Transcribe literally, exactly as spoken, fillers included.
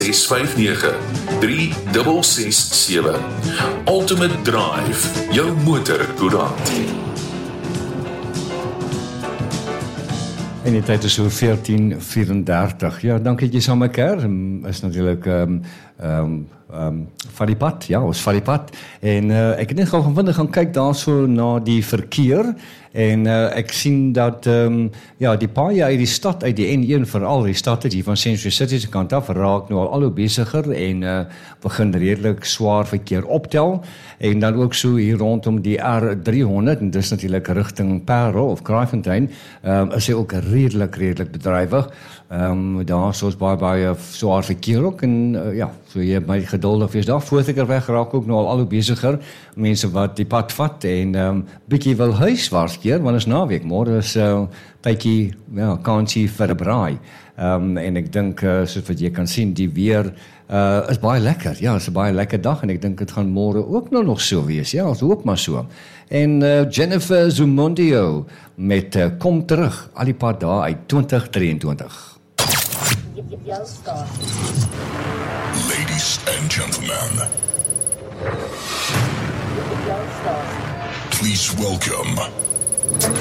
ses vyf nege, drie ses ses sewe. Ultimate Drive, jou motorkoerant. En die tyd is so veertien vyf-en-dertig. Ja, dankie dat jy saam mekaar. Is natuurlik um, um, um, van die pad, ja, ons van die pad. En uh, ek het net gou vanmiddag gaan kyk daar so na die verkeer. En uh, ek sien dat um, ja, die paaie uit die stad, uit die N een, veral die stad hier van Century City se kant af, raak nou al al hoe besigger en uh, begin redelik swaar verkeer optel. En dan ook so hier rondom die R driehonderd, en dis natuurlik rigting Parel of Kraaifontein, um, is hy ook redelik, redelik bedrywig. Um, daar is ons baie, baie swaar verkeer ook, en uh, ja, so jy my geduldig wees daar. Voortrekker raak ook nou al al hoe besigger, mense wat die pad vat, en um, bietjie wil huiswaarts keer, want is naweek, môre is uh, tydjie, ja, kansie vir 'n braai. Um, en ek dink, uh, soos wat jy kan sien, die weer uh, is baie lekker. Ja, het is 'n baie lekker dag, en ek dink dit gaan môre ook nou nog so wees. Ja, ons hoop maar so. En uh, Jennifer Zumondio met uh, Kom Terug, al die pad daar uit twintig drieëntwintig. Ladies and gentlemen, please welcome